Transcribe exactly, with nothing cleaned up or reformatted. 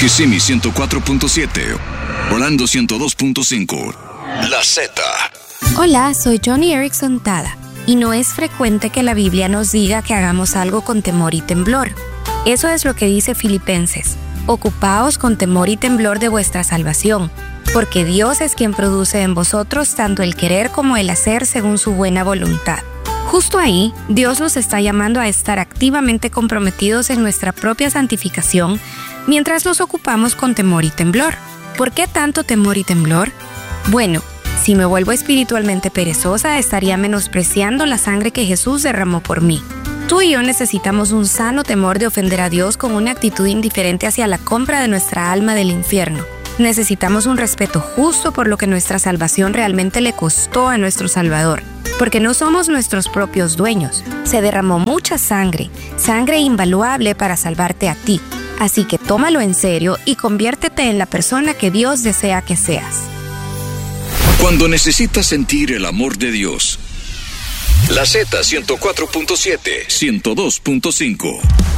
Kissimmee ciento cuatro punto siete, Orlando ciento dos punto cinco. La Z. Hola, soy Johnny Erickson Tada, y no es frecuente que la Biblia nos diga que hagamos algo con temor y temblor. Eso es lo que dice Filipenses. Ocupaos con temor y temblor de vuestra salvación, porque Dios es quien produce en vosotros tanto el querer como el hacer según su buena voluntad. Justo ahí, Dios nos está llamando a estar activamente comprometidos en nuestra propia santificación mientras nos ocupamos con temor y temblor. ¿Por qué tanto temor y temblor? Bueno, si me vuelvo espiritualmente perezosa, estaría menospreciando la sangre que Jesús derramó por mí. Tú y yo necesitamos un sano temor de ofender a Dios con una actitud indiferente hacia la compra de nuestra alma del infierno. Necesitamos un respeto justo por lo que nuestra salvación realmente le costó a nuestro Salvador, porque no somos nuestros propios dueños. Se derramó mucha sangre, sangre invaluable para salvarte a ti. Así que tómalo en serio y conviértete en la persona que Dios desea que seas. Cuando necesitas sentir el amor de Dios. La Z ciento cuatro punto siete, ciento dos punto cinco.